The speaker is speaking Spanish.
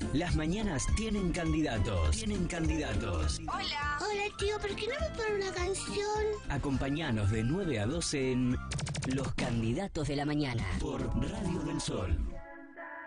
Las mañanas tienen candidatos. Hola. Hola, tío, ¿por qué no me ponen una canción? Acompáñanos de 9 a 12 en Los Candidatos de la Mañana por Radio del Sol.